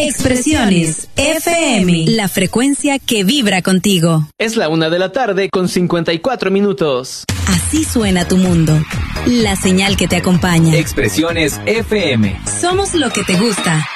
Expresiones FM, la frecuencia que vibra contigo. Es la 1:00 con 54 minutos. Así suena tu mundo. La señal que te acompaña. Expresiones FM. Somos lo que te gusta.